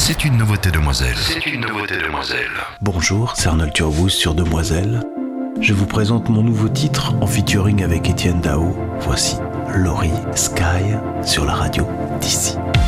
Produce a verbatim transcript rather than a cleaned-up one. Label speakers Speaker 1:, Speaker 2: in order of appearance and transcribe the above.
Speaker 1: C'est une nouveauté Demoiselle. C'est une nouveauté Demoiselle.
Speaker 2: Bonjour, c'est Arnold Turbouz sur Demoiselle. Je vous présente mon nouveau titre en featuring avec Étienne Dao. Voici Laurie Sky sur la radio d'ici.